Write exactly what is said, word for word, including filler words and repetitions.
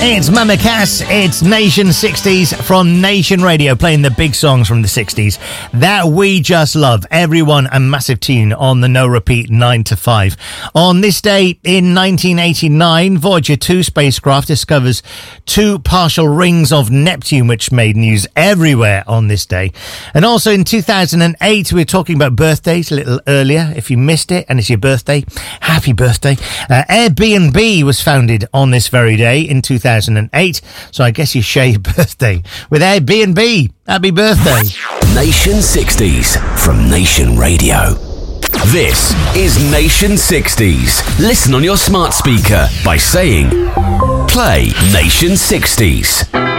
It's Mama Cass, it's Nation sixties from Nation Radio, playing the big songs from the sixties that we just love. Everyone a massive tune on the No Repeat nine to five. On this day in nineteen eighty-nine, Voyager two spacecraft discovers two partial rings of Neptune, which made news everywhere on this day. And also in two thousand eight, we were talking about birthdays a little earlier. If you missed it and it's your birthday, happy birthday. Uh, Airbnb was founded on this very day in two thousand eight, so I guess you share your birthday with Airbnb. Happy birthday. Nation sixties from Nation Radio. This is Nation sixties. Listen on your smart speaker by saying, play Nation sixties.